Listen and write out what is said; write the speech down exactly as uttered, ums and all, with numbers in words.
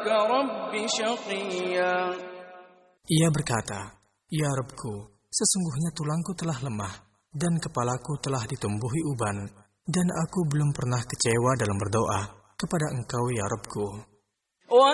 رب شقيا. Ia berkata, Ya Rabbku, sesungguhnya tulangku telah lemah, dan kepalaku telah ditumbuhi uban, dan aku belum pernah kecewa dalam berdoa kepada Engkau ya Rabbku.